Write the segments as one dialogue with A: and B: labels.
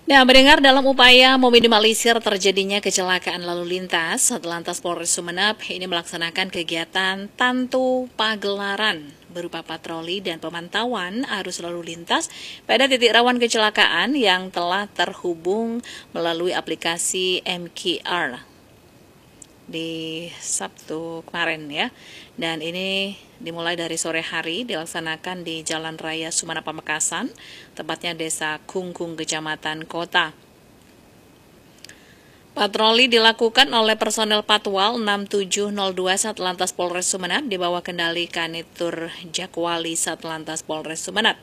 A: Nah, mendengar dalam upaya meminimalisir terjadinya kecelakaan lalu lintas, Satlantas Polres Sumeneb ini melaksanakan kegiatan Tantu Pagelaran berupa patroli dan pemantauan arus lalu lintas pada titik rawan kecelakaan yang telah terhubung melalui aplikasi MQR di Sabtu kemarin ya. Dan ini dimulai dari sore hari dilaksanakan di Jalan Raya Sumeneb Pamekasan, tepatnya Desa Kungkung, Kecamatan Kota. Patroli dilakukan oleh personel Patwal 6702 Satlantas Polres Sumeneb di bawah kendali Kanitur Jakwali Satlantas Polres Sumeneb.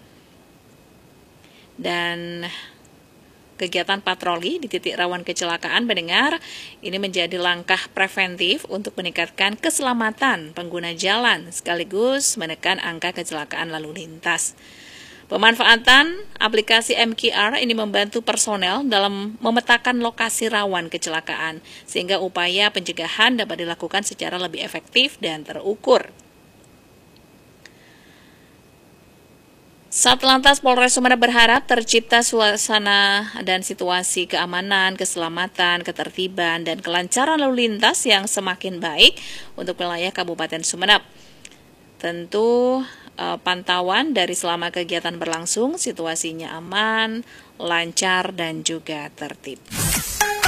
A: Dan kegiatan patroli di titik rawan kecelakaan mendengar ini menjadi langkah preventif untuk meningkatkan keselamatan pengguna jalan sekaligus menekan angka kecelakaan lalu lintas. Pemanfaatan aplikasi MQR ini membantu personel dalam memetakan lokasi rawan kecelakaan sehingga upaya pencegahan dapat dilakukan secara lebih efektif dan terukur. Satlantas Polres Sumeneb berharap tercipta suasana dan situasi keamanan, keselamatan, ketertiban, dan kelancaran lalu lintas yang semakin baik untuk wilayah Kabupaten Sumeneb. Tentu pantauan dari selama kegiatan berlangsung, situasinya aman, lancar, dan juga tertib.